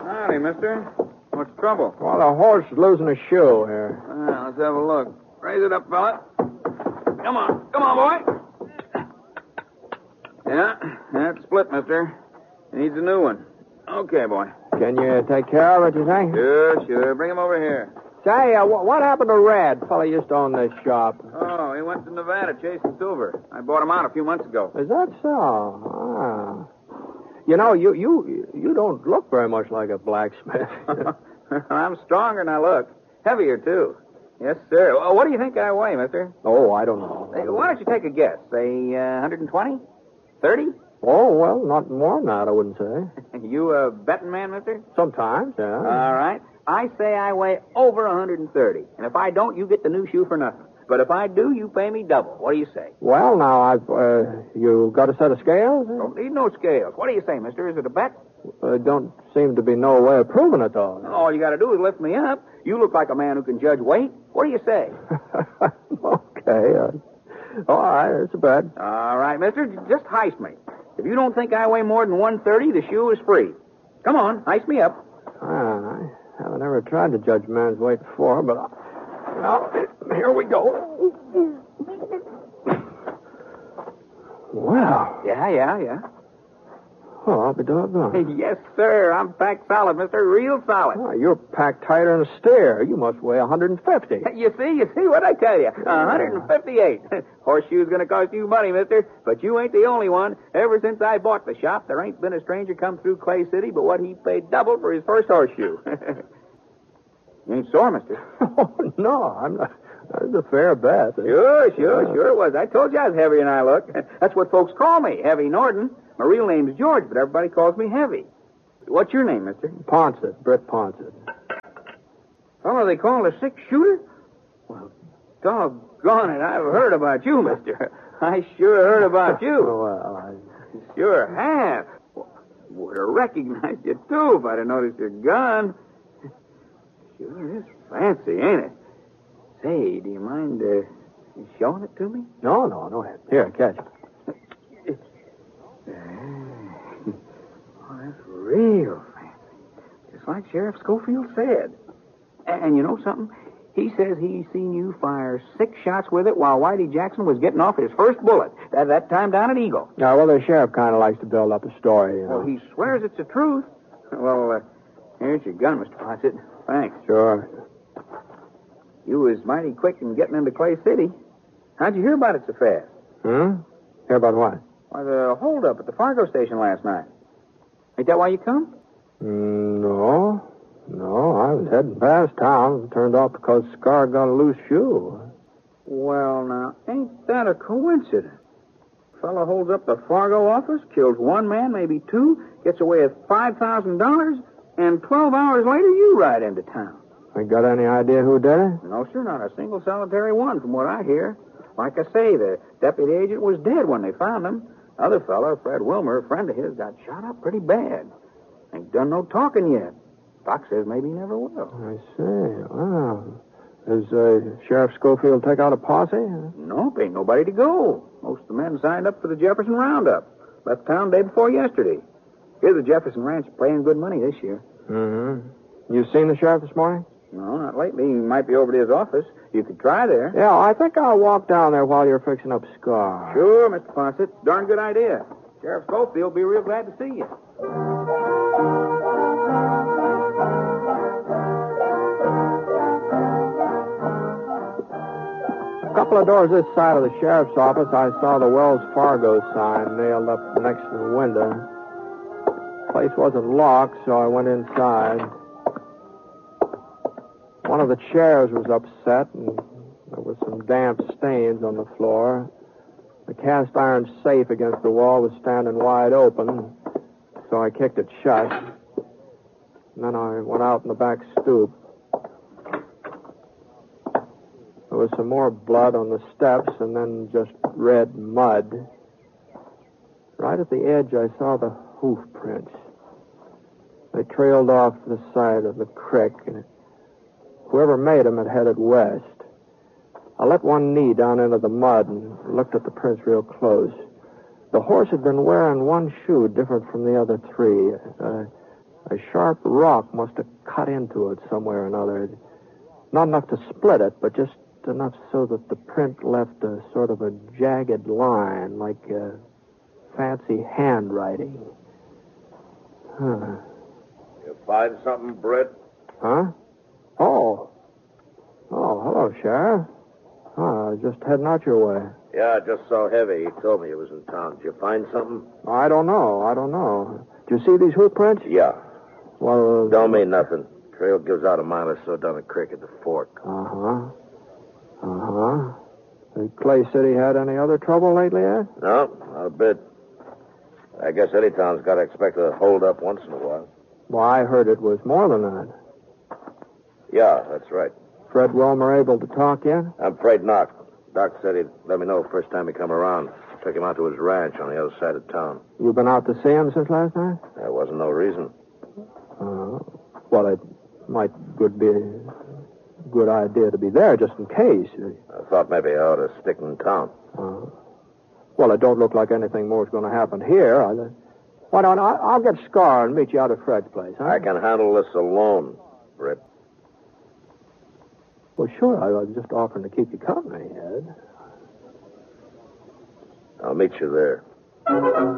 Howdy, mister. What's the trouble? Well, the horse is losing a shoe here. Let's have a look. Raise it up, fella. Come on, boy. Yeah, that's split, mister. He needs a new one. Okay, boy. Can you take care of it, you think? Sure. Bring him over here. Say, what happened to Red? Fellow used to own this shop. Oh, he went to Nevada chasing silver. I bought him out a few months ago. Is that so? Ah. You know, you don't look very much like a blacksmith. I'm stronger than I look. Heavier, too. Yes, sir. Well, what do you think I weigh, mister? Oh, I don't know. Hey, why don't you take a guess? Say 120? 30? Oh, well, not more than that, I wouldn't say. You a betting man, mister? Sometimes, yeah. All right. I say I weigh over 130. And if I don't, you get the new shoe for nothing. But if I do, you pay me double. What do you say? Well, now, you got a set of scales? Don't need no scales. What do you say, mister? Is it a bet? Don't seem to be no way of proving it, though. All you got to do is lift me up. You look like a man who can judge weight. What do you say? Okay. All right, it's a bet. All right, mister. Just heist me. If you don't think I weigh more than 130, the shoe is free. Come on, heist me up. I haven't ever tried to judge a man's weight before, but... Well, here we go. Wow. Yeah. Oh, I'll be doggone. Yes, sir. I'm packed solid, mister. Real solid. Oh, you're packed tighter than a steer. You must weigh 150. You see what I tell you? 158. Horseshoe's going to cost you money, mister. But you ain't the only one. Ever since I bought the shop, there ain't been a stranger come through Clay City but what he paid double for his first horseshoe. You ain't sore, mister? Oh, no, I'm not. That's a fair bet. Sure it was. I told you I was heavier than I look. That's what folks call me, Heavy Norton. My real name's George, but everybody calls me Heavy. What's your name, mister? Ponsett, Britt Ponsett. Oh, they call a six-shooter? Well, doggone it, I've heard about you, mister. I sure heard about you. Well, I sure have. Would have recognized you, too, if I'd have noticed your gun. Sure is fancy, ain't it? Say, do you mind showing it to me? No. Here, catch it. Oh, that's real fancy. Just like Sheriff Schofield said. And you know something? He says he seen you fire 6 shots with it while Whitey Jackson was getting off his first bullet. That time down at Eagle. Yeah, well, the sheriff kind of likes to build up a story, you know. Well, he swears it's the truth. Well, here's your gun, Mr. Ponsett. Thanks. Sure. You was mighty quick in getting into Clay City. How'd you hear about it so fast? Hear about what? Why, the holdup at the Fargo station last night. Ain't that why you come? No, I was heading past town. Turned off because Scar got a loose shoe. Well, now, ain't that a coincidence? Fellow holds up the Fargo office, kills one man, maybe 2, gets away with $5,000, and 12 hours later you ride into town. Ain't got any idea who did it? No, sir, not a single solitary one from what I hear. Like I say, the deputy agent was dead when they found him. Other fellow, Fred Wilmer, a friend of his, got shot up pretty bad. Ain't done no talking yet. Doc says maybe he never will. I see. Wow. Does Sheriff Schofield take out a posse? Nope, ain't nobody to go. Most of the men signed up for the Jefferson Roundup. Left town day before yesterday. Here's the Jefferson Ranch paying good money this year. Mm-hmm. You seen the sheriff this morning? No, not lately. He might be over to his office. You could try there. Yeah, I think I'll walk down there while you're fixing up Scar. Sure, Mr. Ponsett. Darn good idea. Sheriff Schofield will be real glad to see you. A couple of doors this side of the sheriff's office, I saw the Wells Fargo sign nailed up next to the window. The place wasn't locked, so I went inside. One of the chairs was upset, and there were some damp stains on the floor. The cast iron safe against the wall was standing wide open, so I kicked it shut. And then I went out in the back stoop. There was some more blood on the steps, and then just red mud. Right at the edge, I saw the hoof prints. They trailed off the side of the creek, and whoever made them had headed west. I let one knee down into the mud and looked at the prints real close. The horse had been wearing one shoe different from the other 3. A sharp rock must have cut into it somewhere or another. Not enough to split it, but just enough so that the print left a sort of a jagged line, like fancy handwriting. Huh. You find something, Britt? Huh? Oh, hello, Sheriff. I was just heading out your way. Yeah, just so heavy. He told me he was in town. Did you find something? I don't know. Did you see these hoof prints? Yeah. Well, Don't mean nothing. Trail gives out a mile or so down the creek at the fork. Uh-huh. Has Clay City had any other trouble lately, Ed? No, not a bit. I guess any town's got to expect a hold-up once in a while. Well, I heard it was more than that. Yeah, that's right. Fred Wilmer able to talk yet? I'm afraid not. Doc said he'd let me know first time he come around. Took him out to his ranch on the other side of town. You been out to see him since last night? There wasn't no reason. Well, it might be a good idea to be there just in case. I thought maybe I ought to stick in town. Well, it don't look like anything more is going to happen here. Why don't I'll get Scar and meet you out at Fred's place, huh? I can handle this alone, Britt. Well, sure. I was just offering to keep you company, Ed. I'll meet you there.